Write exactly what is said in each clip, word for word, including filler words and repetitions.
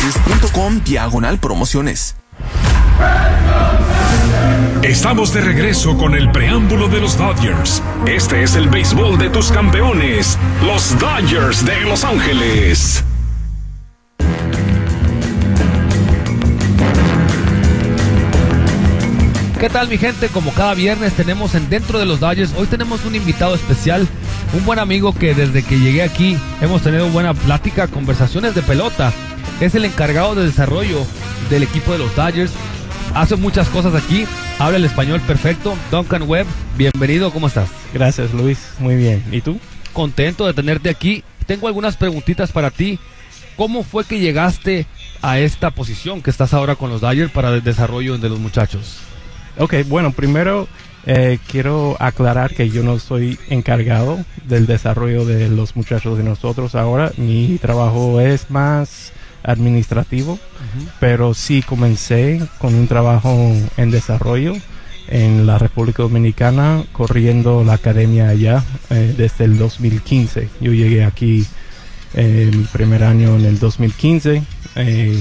dodgers.com diagonal promociones. Estamos de regreso con el preámbulo de los Dodgers. Este es el béisbol de tus campeones, los Dodgers de Los Ángeles. ¿Qué tal, mi gente? Como cada viernes tenemos en Dentro de los Dodgers, hoy tenemos un invitado especial, un buen amigo que desde que llegué aquí hemos tenido buena plática, conversaciones de pelota. Es el encargado de desarrollo del equipo de los Dodgers. Hace muchas cosas aquí, habla el español perfecto. Duncan Webb, bienvenido, ¿cómo estás? Gracias, Luis, muy bien. ¿Y tú? Contento de tenerte aquí. Tengo algunas preguntitas para ti. ¿Cómo fue que llegaste a esta posición que estás ahora con los Dodgers para el desarrollo de los muchachos? Ok, bueno, primero eh, quiero aclarar que yo no soy encargado del desarrollo de los muchachos de nosotros ahora. Mi trabajo es más administrativo, uh-huh. Pero sí comencé con un trabajo en desarrollo en la República Dominicana, corriendo la academia allá eh, desde el dos mil quince. Yo llegué aquí eh, mi primer año en el dos mil quince, eh,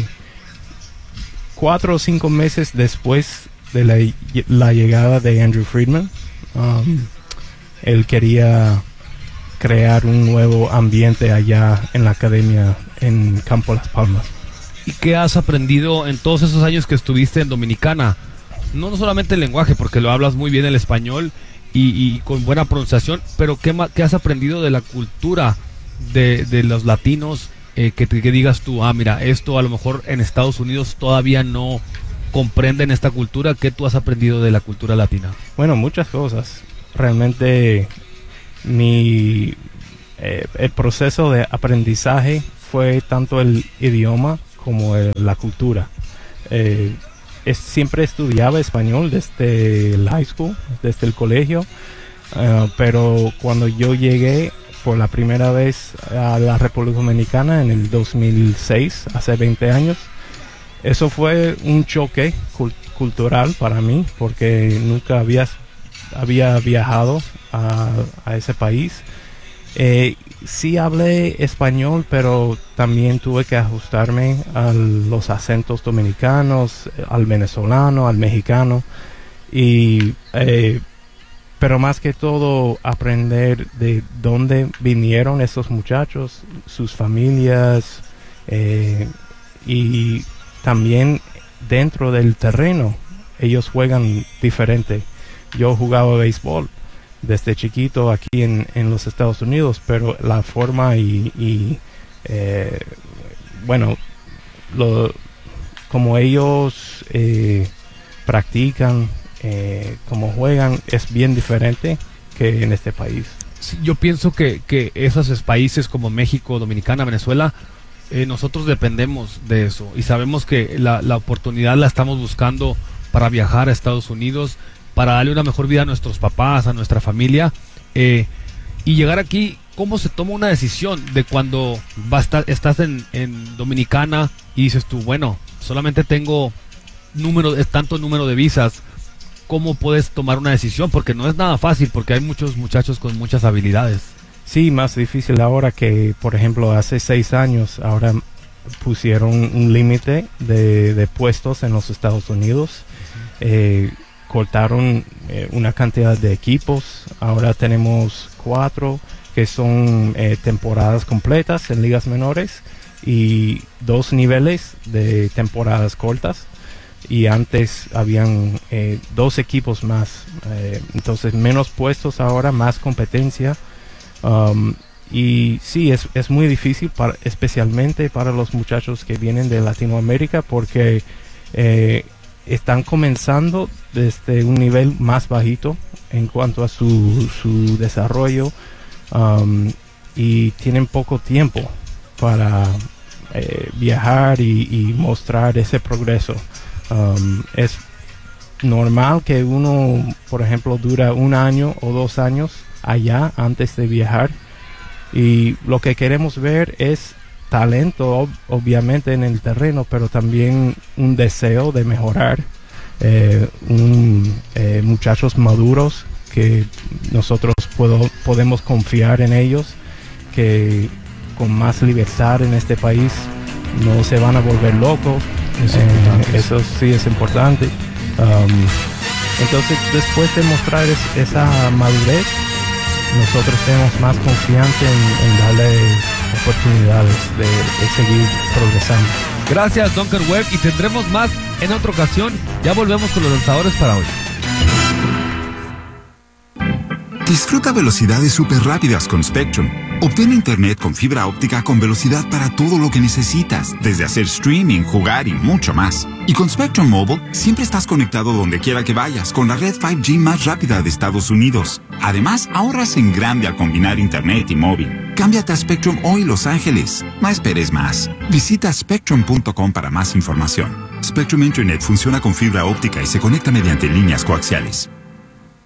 cuatro o cinco meses después de la, la llegada de Andrew Friedman. Um, él quería crear un nuevo ambiente allá en la academia en Campo Las Palmas. ¿Y qué has aprendido en todos esos años que estuviste en Dominicana? No, no solamente el lenguaje, porque lo hablas muy bien el español y, y con buena pronunciación, pero ¿qué, qué has aprendido de la cultura de, de los latinos? Eh, que, que digas tú, ah, mira, esto a lo mejor en Estados Unidos todavía no comprenden esta cultura. ¿Qué tú has aprendido de la cultura latina? Bueno, muchas cosas. Realmente mi eh, el proceso de aprendizaje fue tanto el idioma como el, la cultura. Eh, es, siempre estudiaba español desde el high school, desde el colegio, uh, pero cuando yo llegué por la primera vez a la República Dominicana en el dos mil seis, hace veinte años, eso fue un choque cult- cultural para mí, porque nunca había, había viajado a, a ese país. Eh, sí hablé español, pero también tuve que ajustarme a los acentos dominicanos, al venezolano, al mexicano, y eh, pero más que todo aprender de dónde vinieron esos muchachos, sus familias, eh, y también dentro del terreno ellos juegan diferente. Yo jugaba béisbol desde chiquito aquí en, en los Estados Unidos, pero la forma y, y eh, bueno, lo, como ellos eh, practican, eh, como juegan, es bien diferente que en este país. Sí, yo pienso que, que esos países como México, Dominicana, Venezuela, eh, nosotros dependemos de eso y sabemos que la, la oportunidad la estamos buscando para viajar a Estados Unidos, para darle una mejor vida a nuestros papás, a nuestra familia, eh, y llegar aquí. ¿Cómo se toma una decisión de cuando va a estar, estás en, en Dominicana y dices tú, bueno, solamente tengo número, tanto número de visas? ¿Cómo puedes tomar una decisión? Porque no es nada fácil, porque hay muchos muchachos con muchas habilidades. Sí, más difícil ahora que, por ejemplo, hace seis años, ahora pusieron un límite de, de puestos en los Estados Unidos. Eh, cortaron eh, una cantidad de equipos. Ahora tenemos cuatro que son eh, temporadas completas en ligas menores y dos niveles de temporadas cortas. Y antes habían eh, dos equipos más. Eh, entonces menos puestos ahora, más competencia. Um, y sí, es, es muy difícil, para, especialmente para los muchachos que vienen de Latinoamérica, porque eh, están comenzando desde un nivel más bajito en cuanto a su, su desarrollo, um, y tienen poco tiempo para eh, viajar y, y mostrar ese progreso. Um, es normal que uno, por ejemplo, dura un año o dos años allá antes de viajar, y lo que queremos ver es talento, ob- obviamente en el terreno, pero también un deseo de mejorar, eh, un, eh, muchachos maduros que nosotros puedo, podemos confiar en ellos, que con más libertad en este país no se van a volver locos. Eh, eso sí es importante. Um, entonces, después de mostrar es, esa madurez, nosotros tenemos más confianza en, en darle oportunidades de, de seguir progresando. Gracias, Duncan Webb, y tendremos más en otra ocasión. Ya volvemos con los lanzadores para hoy. Disfruta velocidades súper rápidas con Spectrum. Obtén internet con fibra óptica con velocidad para todo lo que necesitas, desde hacer streaming, jugar y mucho más. Y con Spectrum Mobile, siempre estás conectado donde quiera que vayas con la red cinco G más rápida de Estados Unidos. Además, ahorras en grande al combinar internet y móvil. Cámbiate a Spectrum hoy, Los Ángeles. No esperes más. Visita spectrum punto com para más información. Spectrum Internet funciona con fibra óptica y se conecta mediante líneas coaxiales.